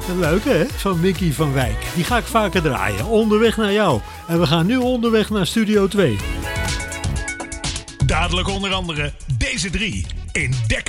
Leuk hè, van Mickey van Wijk. Die ga ik vaker draaien. Onderweg naar jou. En we gaan nu onderweg naar Studio 2. Dadelijk onder andere deze 3 in Dekker.